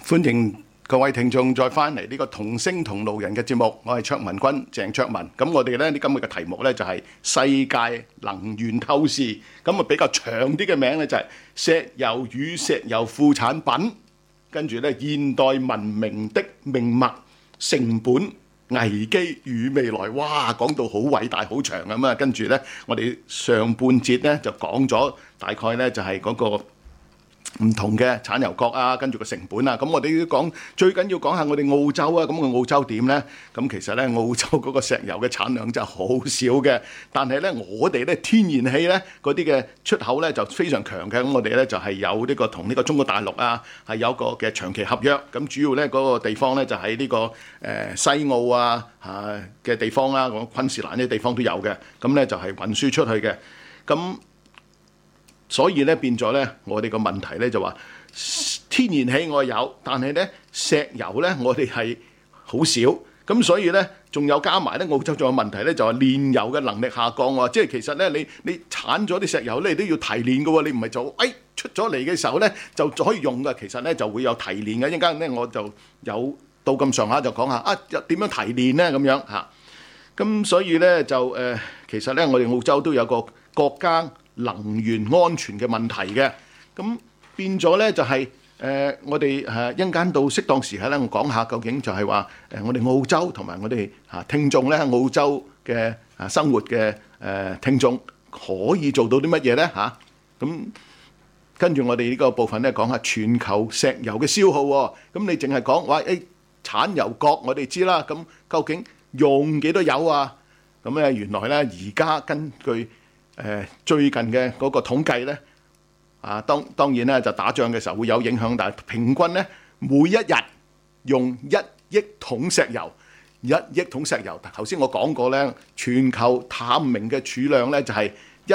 歡迎各位聽眾再翻嚟呢個同聲同路人嘅節目，我係卓文君鄭卓文。咁我哋咧今日嘅題目咧就係世界能源透視，咁啊比較長啲嘅名咧就係石油與石油副產品，跟住咧現代文明的命脈、成本、危機與未來。哇，講到好偉大好長咁啊！跟住咧我哋上半節咧就講咗大概咧就係嗰個唔同嘅產油國啊，跟住個成本啊，咁我哋要講最緊要講下我哋澳洲啊，咁個澳洲點呢？咁其實呢，澳洲嗰個石油嘅產量就好少嘅，但係呢，我哋呢天然氣呢嗰啲嘅出口呢就非常強嘅，咁我哋呢就係有呢個同呢個中國大陸啊係有個嘅長期合約，咁主要呢嗰個地方呢就喺呢個西澳啊嘅地方啦，昆士蘭呢啲地方都有嘅，咁呢就係運輸出去嘅，咁。所以咧變咗咧，我哋個問題咧就話天然氣我有，但係咧石油咧我哋係好少，咁所以咧仲有加埋咧澳洲仲有問題咧就係煉油嘅能力下降喎，即係其實咧你產咗啲石油咧你都要提煉嘅喎，你唔係就出咗嚟嘅時候咧就可以用嘅，其實咧就會有提煉嘅，一陣間咧我就有到咁上下就講下點樣提煉咧咁樣嚇，咁所以咧就其實咧我哋澳洲都有個國家能源安全嘅問題嘅，咁變咗咧就係我哋一陣間到適當時刻咧，我講下究竟就係話我哋澳洲同埋我哋聽眾咧，澳洲嘅生活嘅聽眾可以做到啲乜嘢咧嚇？咁跟住我哋呢個部分咧講下全球石油嘅消耗喎，咁你淨係講話產油國我哋知啦，咁究竟用幾多油啊？咁咧原來咧而家根據最近嘅嗰個統計咧，當然咧就打仗嘅時候會有影響，但係平均咧每一日用1億桶石油，1億桶石油。頭先我講過咧，全球探明嘅儲量咧就係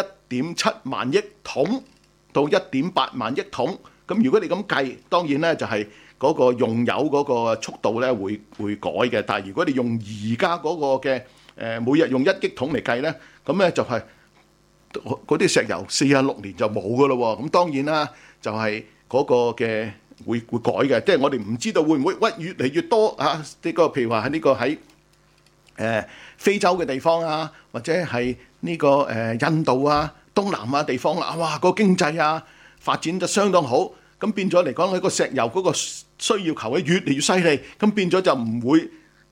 1.7萬億桶到1.8萬億桶。咁如果你咁計，當然咧就係嗰個用油嗰個速度咧會改嘅。但係如果你用而家嗰個嘅每日用1億桶嚟計咧，咁咧就係嗰啲石油46年就冇噶咯喎，咁當然啦，就係嗰個嘅會改嘅，即係我哋唔知道會唔會越嚟越多呢個譬如話喺呢個喺非洲嘅地方啊，或者係呢個印度啊、東南亞地方啊，哇個經濟啊發展得相當好，咁變咗嚟講，佢個石油嗰個需要求咧越嚟越犀利，咁變咗就唔會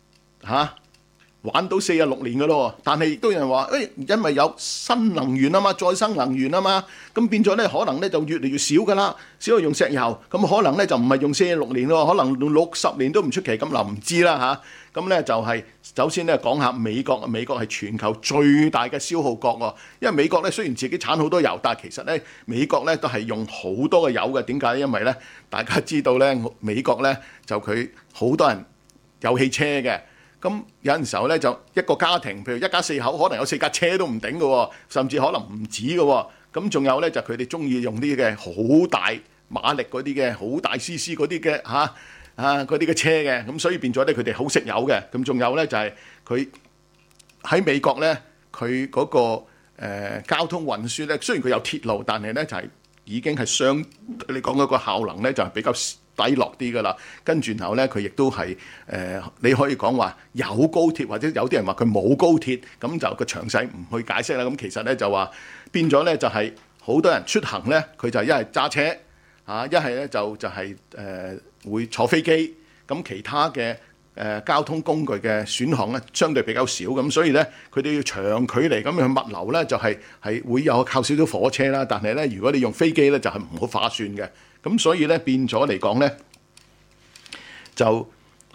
玩到46年嘅咯，但係亦都有人話，因為有新能源啊嘛，再生能源啊嘛，咁變咗咧可能咧就越嚟越少噶啦，少用石油，咁可能咧就唔係用46年咯，可能用60年都唔出奇，咁就唔知啦嚇。咁咧就係首先咧講下美國，美國係全球最大嘅消耗國喎，因為美國咧雖然自己產好多油，但係其實咧美國咧都係用好多嘅油嘅，點解？因為咧大家知道咧美國咧就佢好多人有汽車嘅。咁有陣時候咧，就一個家庭，譬如一家4口，可能有4架車都唔頂嘅喎，甚至可能唔止嘅喎。咁仲有咧，就佢哋中意用啲嘅好大馬力嗰啲嘅，好大 CC 嗰啲嘅嗰啲嘅車嘅。咁所以變咗咧，佢哋好食油嘅。咁仲有咧，就係佢喺美國咧，佢嗰個交通運輸咧，雖然佢有鐵路，但係咧就係已經係相對嚟講嗰個效能咧，就係比較低落啲噶啦，跟住然後咧，佢亦都係你可以講話有高鐵，或者有啲人話佢冇高鐵，咁就個詳細唔去解釋啦。咁其實咧就話變咗咧，就係好多人出行咧，佢就一係揸車一係咧就係會坐飛機，咁其他嘅交通工具嘅選項咧，相對比較少，咁所以咧佢哋要長距離咁去物流咧，就係會有靠少少火車啦。但係咧，如果你用飛機咧，就係唔好划算嘅。咁所以咧變咗嚟講咧，就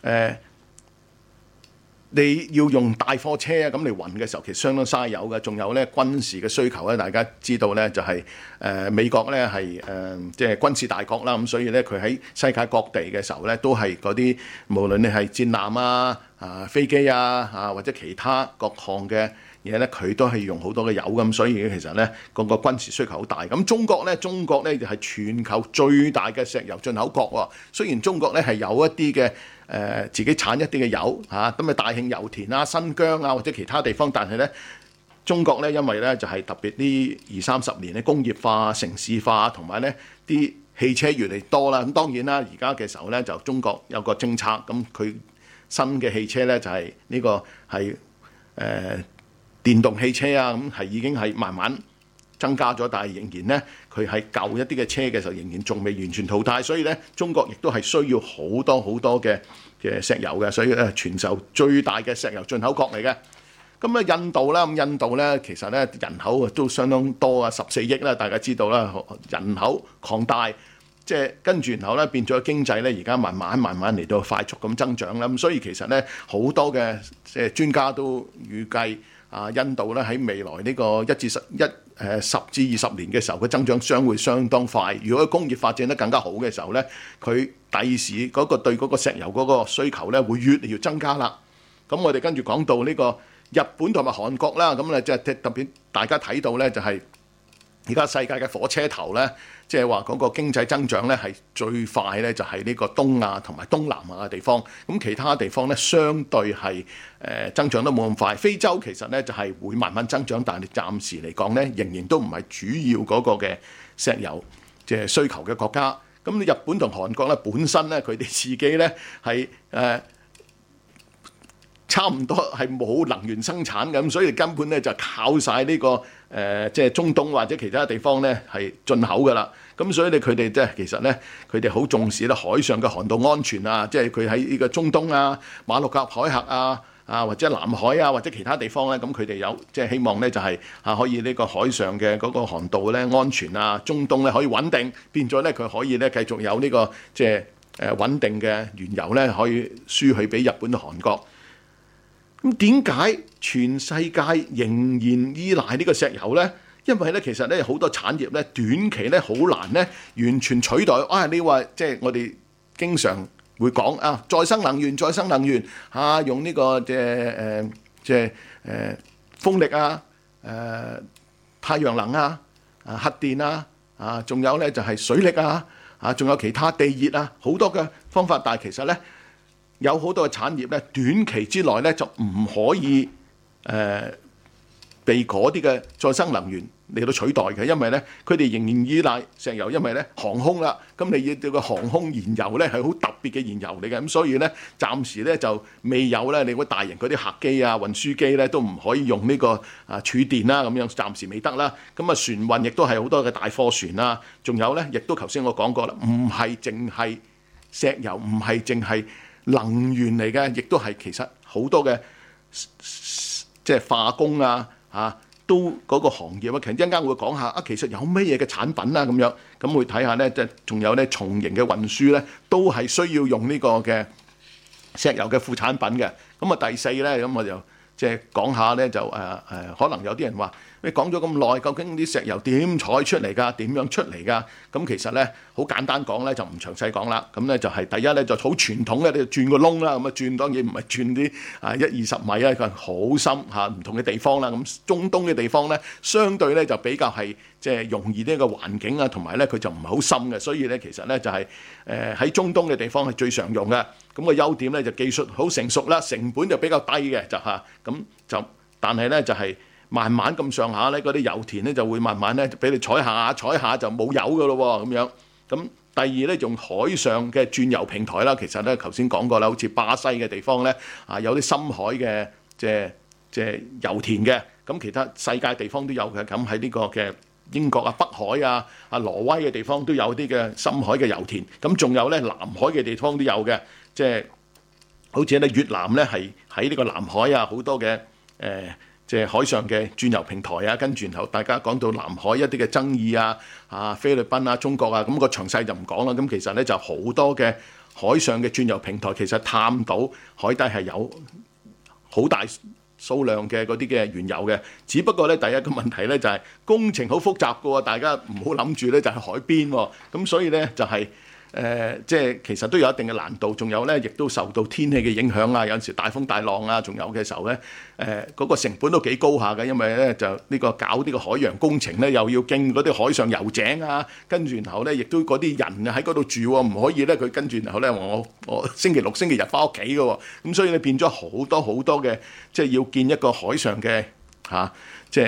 你要用大貨車啊咁嚟運嘅時候，其實相當嘥油嘅。仲有咧軍事嘅需求咧，大家知道咧就係美國咧係即係軍事大國啦。咁所以咧佢喺世界各地嘅時候咧，都係嗰啲無論你係戰艦啊、飛機啊或者其他各項嘅嘢咧，佢都係用好多嘅油咁，所以其實咧個軍事需求好大。咁中國咧就係全球最大嘅石油進口國喎。雖然中國咧係有一啲嘅自己產一啲嘅油咁大慶油田啊、新疆啊或者其他地方，但係咧中國咧因為咧就係特別呢20-30年嘅工業化、城市化同埋咧啲汽車越嚟越多啦。咁當然啦，而家嘅時候咧就中國有個政策，咁佢新嘅汽車咧就係呢個係電動汽車啊，咁係已經係慢慢增加咗，但係仍然咧佢係舊一啲嘅車嘅時候，仍然仲未完全淘汰，所以咧中國亦都係需要好多好多嘅石油嘅，所以咧全球最大嘅石油進口國嚟嘅。咁咧印度啦，咁印度咧其實咧人口都相當多啊，14億啦，大家知道啦，人口擴大，即係跟住然後咧變咗經濟咧而家慢慢嚟到快速咁增長啦。咁所以其實咧好多嘅即係專家都預計啊，印度咧喺未來呢個10至20年嘅時候，佢增長將會相當快。如果工業發展得更加好嘅時候咧，佢第時嗰個對嗰個石油嗰個需求咧會越嚟越增加啦。咁我哋跟住講到呢個日本同埋韓國啦，咁咧即係特別大家睇到咧就係而家世界嘅火車頭咧，即係話嗰個經濟增長咧係最快咧就係呢個東亞同埋東南亞嘅地方。咁其他地方咧相對係增長得冇咁快。非洲其實咧就係會慢慢增長，但係暫時嚟講咧仍然都唔係主要嗰個嘅石油即係需求嘅國家。咁日本同韓國咧本身咧佢哋自己咧係差唔多係冇能源生產嘅，咁所以根本咧就靠晒呢個即係中東或者其他地方咧係進口㗎啦。咁所以咧佢哋即係其實咧佢哋好重視咧海上嘅航道安全啊，即係佢喺呢個中東啊、馬六甲海峽啊或者南海啊或者其他地方咧，咁佢哋有即係希望咧就係可以呢個海上嘅嗰個航道咧安全啊，中東咧可以穩定，變咗咧佢可以咧繼續有呢個即係穩定嘅原油咧可以輸去俾日本同韓國。咁點解全世界仍然依賴呢個石油呢？因為咧，其實咧好多產業咧短期咧好難咧完全取代。你話即係我哋經常會講啊，再生能源用呢個風力啊、太陽能啊、核電啊、仲有咧就係水力啊、仲有其他地熱啊，好多嘅方法。但係其實咧，有好多嘅產業咧，短期之內咧就唔可以被嗰啲嘅再生能源嚟到取代嘅，因為咧佢哋仍然依賴石油，因為咧航空啦，咁你要個航空燃油咧係好特別嘅燃油嚟嘅，咁所以咧暫時咧就未有咧，你嗰大型嗰啲客機啊、運輸機咧都唔可以用呢個儲電啦，咁樣暫時未得啦。咁啊船運亦都係好多嘅大貨船啦，仲有咧亦都頭先我講過啦，唔係淨係石油，唔係淨係能源嚟嘅，亦都係其實好多嘅即係化工都嗰個行業啊。其實一陣間會講下其實有咩嘢嘅產品啦咁樣，咁會睇下咧，即係仲有咧重型嘅運輸咧，都係需要用呢個嘅石油嘅副產品嘅。咁啊第四咧，咁我就即係講下咧，就可能有啲人話你講咗咁耐，究竟啲石油點採出嚟㗎？點樣出嚟㗎？咁其實咧好簡單講咧，就唔詳細講啦。咁咧就係第一咧就好傳統嘅，你就轉個窿啦。咁啊轉當然唔係轉啲1-20米啊，佢係好深唔同嘅地方啦。咁中東嘅地方咧，相對咧就比較係即係容易呢個環境啊，同埋咧佢就唔係好深嘅，所以咧其實咧就係喺中東嘅地方係最常用嘅。咁個優點咧就技術好成熟啦，成本就比較低嘅，但係咧就係慢慢咁上下咧，嗰啲油田咧就會慢慢咧俾你採下就冇油噶咯喎咁樣。咁第二咧用海上嘅轉油平台啦，其實咧頭先講過啦，好似巴西嘅地方咧有啲深海嘅即係油田嘅，咁其他世界地方都有嘅。咁喺呢個嘅英國北海挪威嘅地方都有啲嘅深海嘅油田。咁仲有咧南海嘅地方都有嘅，即係好似咧越南咧係喺呢個南海好多嘅即係海上嘅轉油平台跟住然後大家講到南海一啲嘅爭議菲律賓中國咁個詳細就唔講啦。咁其實咧就好多嘅海上嘅轉油平台，其實探到海底係有好大數量嘅嗰啲嘅原油嘅。只不過咧第一個問題咧就係工程好複雜嘅喎，大家唔好諗住咧就係海邊喎。咁所以咧就係即係其實都有一定嘅難度，仲有咧亦都受到天氣嘅影響有陣時大風大浪仲有嘅時候咧嗰個成本都幾高下嘅，因為咧就呢個搞呢個海洋工程咧，又要經嗰啲海上油井跟住然後咧亦都嗰啲人喺嗰度住喎，唔可以咧佢跟住然後咧我星期六星期日翻屋企嘅喎，咁所以咧變咗好多嘅即係要建一個海上嘅即係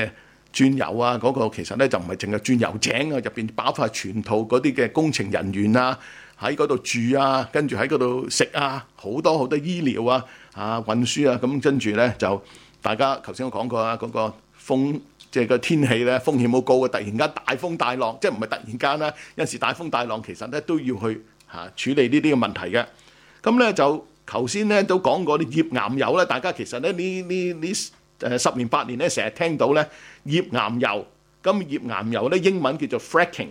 鑽油啊，嗰個其實咧就唔係淨係鑽油井啊，入邊包括全套嗰啲嘅工程人員啊，喺嗰度住啊，跟住喺嗰度食啊，好多好多醫療啊、運輸啊，咁跟住咧就大家頭先我講過啊，嗰個風即係個天氣咧風險好高嘅，突然間大風大浪，即係唔係突然間啦，有時大風大浪其實咧都要去處理呢啲嘅問題嘅。咁咧就頭先咧都講過啲頁岩油咧，大家其實咧呢10年8年咧成日聽到咧頁岩油，咁頁岩油咧英文叫做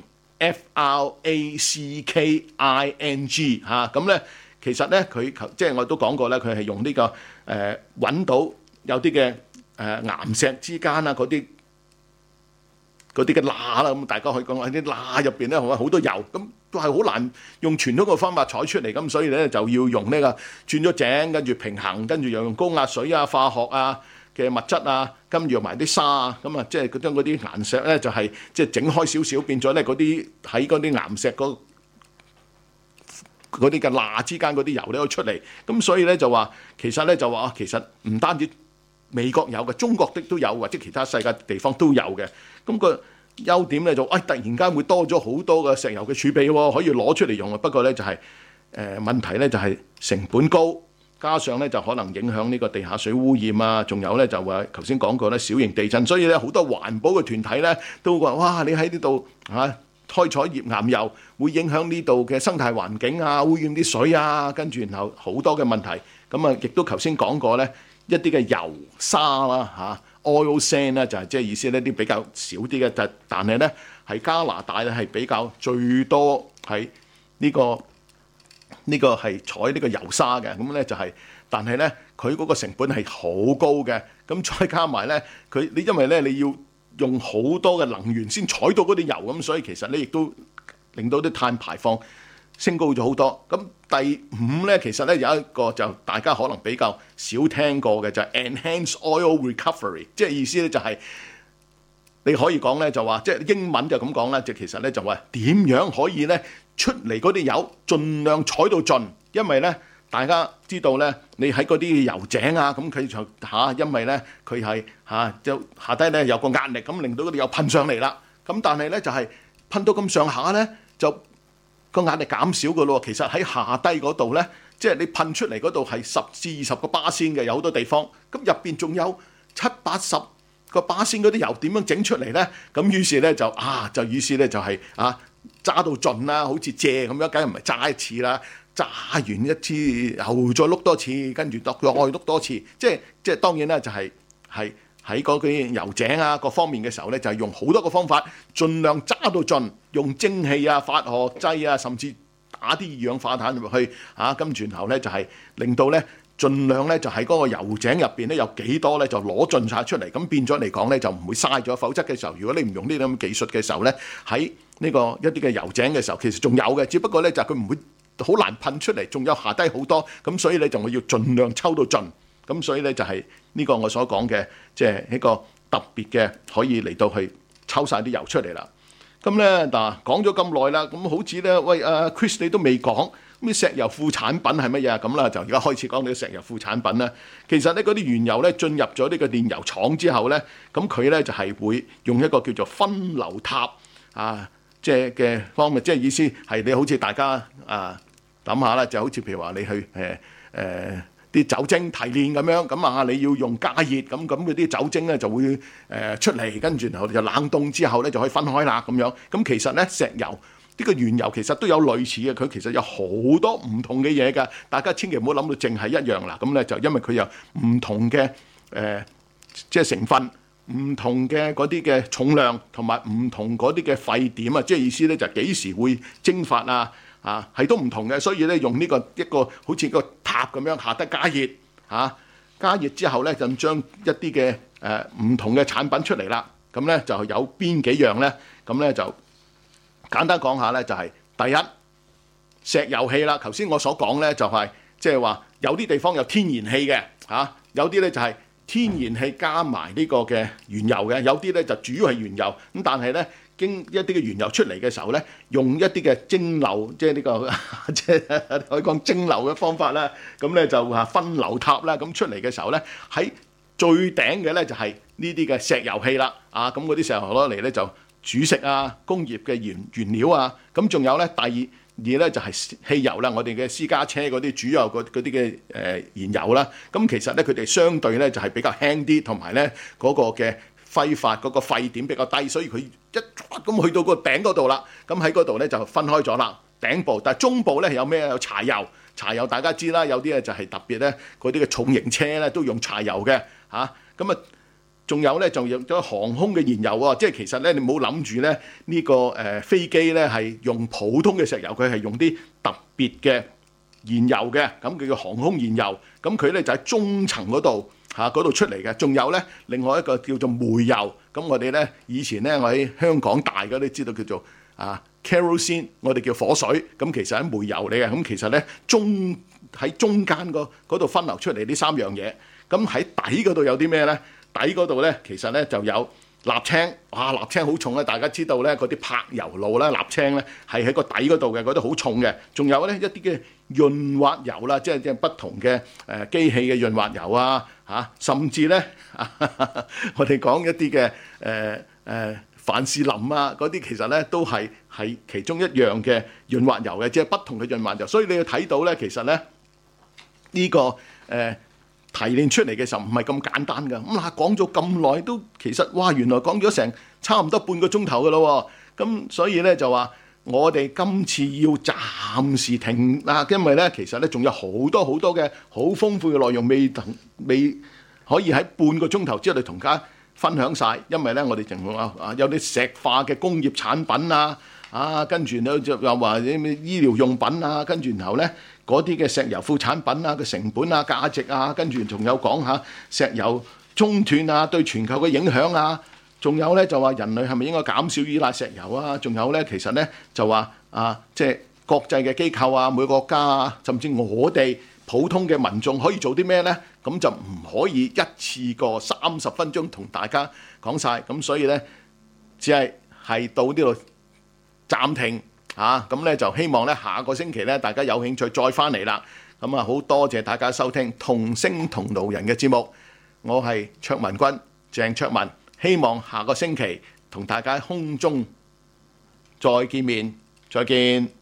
fracking，F-R-A-C-K-I-N-G 咁咧其實咧佢即係我都講過咧，佢係用呢個揾到有啲嘅岩石之間啊嗰啲嘅罅啦，咁大家可以講喺啲罅入邊咧好多油，咁都係好難用傳統嘅方法採出嚟，咁所以咧就要用呢個鑽咗井，跟住平衡，跟住又用高壓水啊、化學啊嘅物質啊，跟住用埋啲沙啊，咁啊即係將嗰啲岩石咧就係即係整開少少，變咗咧嗰啲喺嗰啲岩石嗰啲嘅罅之間嗰啲油咧可以出嚟，咁所以咧就話其實咧就話其實唔單止美國有嘅，中國的都有，或者其他世界地方都有嘅。咁個優點咧就突然間會多咗好多嘅石油嘅儲備喎，可以攞出嚟用啊。不過咧就係問題咧就係成本高，加上咧就可能影響呢個地下水污染啊，仲有咧就話頭先講過咧小型地震，所以咧好多環保嘅團體咧都話：哇！你喺呢度開採頁岩油會影響呢度嘅生態環境啊，污染啲水啊，跟住然後好多嘅問題。咁啊，亦都頭先講過咧。一啲嘅油沙啦oil sand 咧就係即係意思呢啲比較少啲嘅，但係咧喺加拿大咧係比較最多係呢個係採呢個油沙嘅，咁咧就係，但係咧佢嗰個成本係好高嘅，咁再加埋咧你因為咧你要用好多嘅能源先採到嗰啲油，咁所以其實咧亦都令到啲碳排放升高咗好多。咁第五咧，其實咧有一個就大家可能比較少聽過嘅就係 enhanced oil recovery， 即係意思咧就係你可以講咧就話，即係英文就咁講啦，就其實咧就話點樣可以咧出嚟嗰啲油盡量採到盡，因為咧大家知道咧你喺嗰啲油井啊，咁佢就因為咧佢係就下低咧有個壓力，咁令到嗰啲油噴上嚟啦。咁但係咧就係噴到咁上下咧就個壓力減少嘅咯，其實喺下低嗰度咧，即係你噴出嚟嗰度係10至20個巴仙嘅，有好多地方，咁入邊仲有70-80個巴仙嗰啲油點樣整出嚟咧？咁於是咧就於是咧就係揸到盡啦，好似蔗咁樣，梗係唔係揸一次啦？揸完一次又再碌多次，跟住再碌多次，即係當然啦，就係喺嗰啲油井啊各方面嘅時候咧，就係用好多個方法，盡量揸到盡，用蒸汽啊、化學劑啊，甚至打啲二氧化碳入去跟住然後咧就係令到咧盡量咧就喺嗰個油井入邊咧有幾多咧就攞盡晒出嚟，咁變咗嚟講咧就唔會嘥咗。否則嘅時候，如果你唔用呢啲咁技術嘅時候咧，喺呢個一啲嘅油井嘅時候，其實仲有嘅，只不過咧就佢唔會好難噴出嚟，仲有下低好多，咁所以咧就我要盡量抽到盡。咁所以咧就係呢個我所講嘅，即係一個特別嘅可以嚟到去抽晒啲油出嚟啦。咁咧嗱講咗咁耐啦，咁好似咧喂Chris 你都未講，咁石油副產品係乜嘢啊？咁啦就而家開始講呢個石油副產品啦。其實咧嗰啲原油咧進入咗呢個煉油廠之後咧，咁佢咧就係會用一個叫做分流塔即係嘅方面，即係意思係你好似大家諗下啦，就好似譬如話你去啲酒精提煉咁樣，咁你要用加熱，咁嗰啲酒精咧就會出嚟，跟住然後就冷凍之後咧就可以分開啦咁樣。咁其實咧石油呢個原油其實都有類似嘅，佢其實有好多唔同嘅嘢㗎，大家千祈唔好諗到淨係一樣啦。咁咧就因為佢有唔同嘅即係成分、唔同嘅嗰啲嘅重量同埋唔同嗰啲嘅沸點啊，即係意思咧就幾時會蒸發係都唔同嘅，所以咧用呢個一個好似個塔咁樣下得加熱加熱之後咧就將一啲嘅唔同嘅產品出嚟啦。咁咧就有邊幾樣咧？咁咧就簡單講下咧，就係第一石油氣啦。頭先我所講咧就係即係話有啲地方有天然氣嘅有啲咧就係天然氣加埋呢個嘅原油嘅，有啲咧就主要係原油咁，但係咧經一啲嘅原油出嚟嘅時候咧，用一啲嘅蒸餾，即係呢個即係可以講蒸餾嘅方法啦。咁咧就分流塔啦，咁出嚟嘅時候咧，喺最頂嘅咧就係呢啲嘅石油氣啦，咁嗰啲石油攞嚟咧就煮食啊，工業嘅原料啊，咁仲有咧第二咧就係汽油啦，我哋嘅私家車嗰啲主要嗰啲嘅燃油啦，咁其實咧佢哋相對咧就係比較輕啲，同埋咧嗰個嘅揮發嗰個沸點比較低，所以佢一咁去到個頂嗰度啦，咁喺嗰度咧就分開咗啦，頂部，但係中部咧有咩？有柴油，柴油大家知啦，有啲咧就係特別咧嗰啲嘅重型車咧都用柴油嘅嚇，咁啊仲有咧就用咗航空嘅燃油喎，即係其實咧你唔好諗住咧呢個飛機咧係用普通嘅石油，佢係用啲特別嘅燃油嘅，咁佢叫航空燃油，咁佢咧就喺中層嗰度。嗰度出嚟嘅，仲有咧另外一個叫做煤油，咁我哋咧以前咧我喺香港大家都知道叫做kerosene， 我哋叫火水，咁其實係煤油嚟嘅，咁其實咧喺中間嗰度分流出嚟呢三樣嘢，咁喺底嗰度有啲咩咧？底嗰度咧其實咧就有瀝青，哇！瀝青好重咧，大家知道咧嗰啲柏油路啦，瀝青咧係喺個底嗰度嘅，嗰啲好重嘅。仲有咧一啲嘅潤滑油啦，即係不同嘅機器嘅潤滑油啊，甚至咧我哋講一啲嘅凡士林啊嗰啲，其實咧都係其中一樣嘅潤滑油嘅，即係不同嘅潤滑油。所以你要睇到咧，其實咧呢個提煉出嚟嘅時候唔係咁簡單㗎，咁講咗咁耐都其實哇原來講咗成差唔多半個鐘頭㗎咯喎，咁所以咧就話我哋今次要暫時停啦，因為咧其實咧仲有好多嘅好豐富嘅內容未可以喺半個鐘頭之內同大家分享晒，因為咧我哋仲有啲石化嘅工業產品跟住咧就又話啲咩醫療用品跟住然後咧嗰啲嘅石油副產品嘅成本價值跟住仲有講下石油中斷對全球嘅影響仲有咧就話人類係咪應該減少依賴石油仲有咧其實咧就話即係國際嘅機構每個國家甚至我哋普通嘅民眾可以做啲咩咧？咁就唔可以一次過30分鐘同大家講晒，咁所以咧只係到呢度暫停咁咧就希望咧下個星期咧大家有興趣再翻嚟啦。咁好多謝大家收聽同聲同路人嘅節目，我係卓文君鄭卓文，希望下個星期同大家空中再見面，再見。